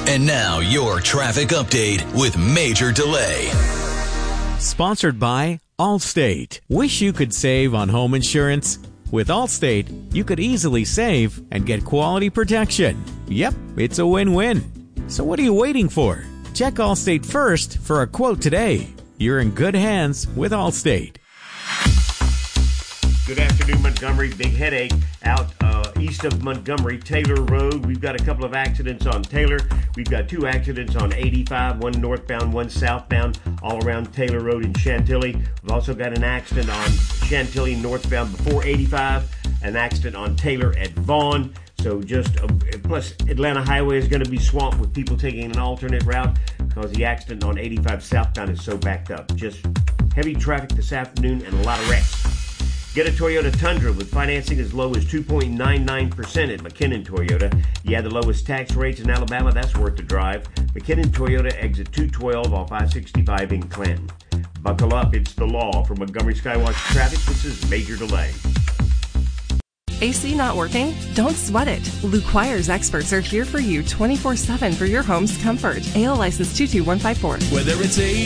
And now your traffic update with Major Delay. Sponsored by Allstate. Wish you could save on home insurance? With Allstate, you could easily save and get quality protection. Yep, it's a win-win. So what are you waiting for? Check Allstate first for a quote today. You're in good hands with Allstate. Good afternoon, Montgomery. Big headache out east of Montgomery, Taylor Road. We've got a couple of accidents on Taylor. We've got two accidents on 85, one northbound, one southbound, all around Taylor Road in Chantilly. We've also got an accident on Chantilly northbound before 85, an accident on Taylor at Vaughn. So plus Atlanta Highway is going to be swamped with people taking an alternate route because the accident on 85 southbound is so backed up. Just heavy traffic this afternoon and a lot of wrecks. Get a Toyota Tundra with financing as low as 2.99% at McKinnon Toyota. You have the lowest tax rates in Alabama. That's worth the drive. McKinnon Toyota, exit 212 off I-65 in Clinton. Buckle up. It's the law. For Montgomery Skywatch Traffic, this is Major Delay. AC not working? Don't sweat it. Luquire's experts are here for you 24/7 for your home's comfort. AL license 22154. Whether it's a